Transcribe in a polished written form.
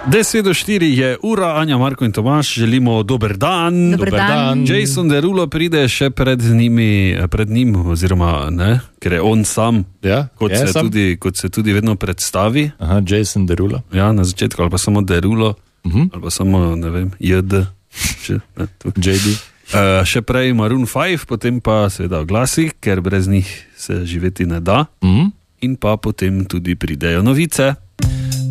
10:04 je ura, Anja, Marko in Tomaž, želimo dober dan. Dober dan. Jason Derulo pride še pred njim, oziroma ne, ker je on sam, Ja, kot se tudi vedno predstavi. Aha, Jason Derulo. Ja, na začetku, ali pa samo Derulo, ali pa samo, ne vem, JD. JD. Še prej Maroon 5, potem pa seveda Oglasi, ker brez njih se živeti ne da. In pa potem tudi pridejo novice.